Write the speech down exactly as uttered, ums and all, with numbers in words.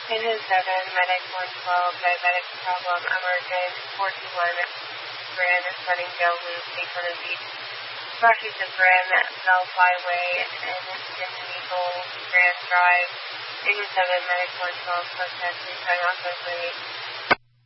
Patient seven, Medic one twelve, diabetic problem, emergent, four two one, Grand, Sunningdale Loop, Daytona Beach. Crossing the Grand South Highway and in Eagle Grand Drive. Patient seven, Medic one twelve, protest, sign off quickly.